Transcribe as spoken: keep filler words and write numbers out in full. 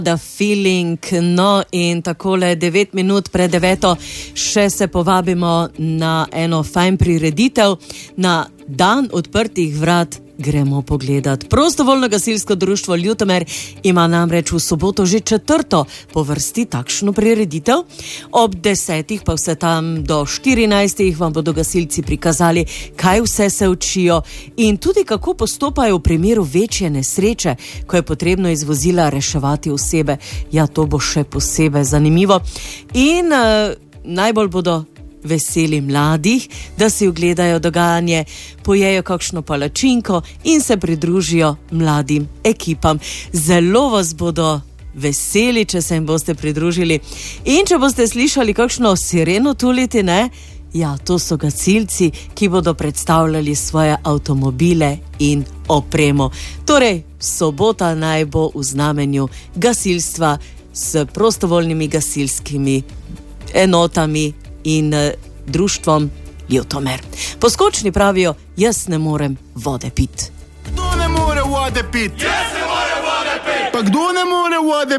The feeling, no in takole devet minut pred deveto še se povabimo na eno fajn prireditev, na dan odprtih vrat gremo pogledat. Prostovoljno gasilsko društvo Ljutomer ima namreč v soboto že četrto po vrsti takšno prireditev. Ob desetih pa vse tam do štirinajstih vam bodo gasilci prikazali, kaj vse se učijo in tudi kako postopajo v primeru večje nesreče, ko je potrebno iz vozila reševati osebe. Ja, to bo še posebej zanimivo. In uh, najbolj bodo veseli mladih, da si ogledajo dogajanje, pojejo kakšno palačinko in se pridružijo mladim ekipam. Zelo vas bodo veseli, če se jim boste pridružili. In če boste slišali kakšno sireno tuliti, ne? Ja, to so gasilci, ki bodo predstavljali svoje avtomobile in opremo. Torej, sobota naj bo v znamenju gasilstva s prostovoljnimi gasilskimi enotami in uh, društvom Ljutomer. Poskočni pravijo, jaz ne morem vode pit. Kdo ne more vode pit? Jaz ne morem vode pit! Pa kdo ne more vode